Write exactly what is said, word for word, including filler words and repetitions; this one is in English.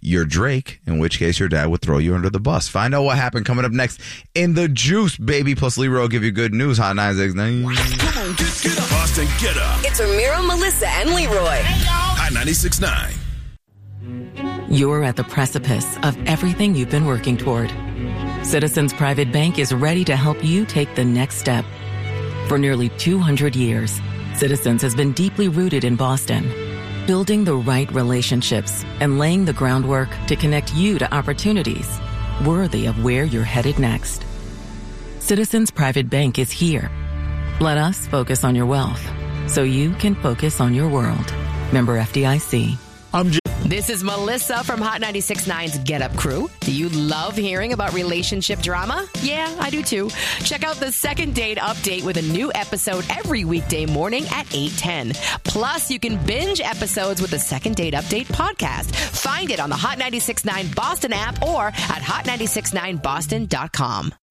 you're Drake, in which case your dad would throw you under the bus. Find out what happened coming up next in The Juice, baby. Plus, Leroy will give you good news. Hot nine six nine. Come on, get, get up. Boston, get up. It's Ramiro, Melissa, and Leroy. Hey, y'all. Hot ninety-six point nine. You're at the precipice of everything you've been working toward. Citizens Private Bank is ready to help you take the next step. For nearly two hundred years, Citizens has been deeply rooted in Boston, building the right relationships and laying the groundwork to connect you to opportunities worthy of where you're headed next. Citizens Private Bank is here. Let us focus on your wealth so you can focus on your world. Member F D I C. I'm just This is Melissa from Hot ninety-six point nine's Get Up Crew. Do you love hearing about relationship drama? Yeah, I do too. Check out the Second Date Update with a new episode every weekday morning at eight ten. Plus, you can binge episodes with the Second Date Update podcast. Find it on the Hot ninety-six point nine Boston app or at hot nine six nine boston dot com.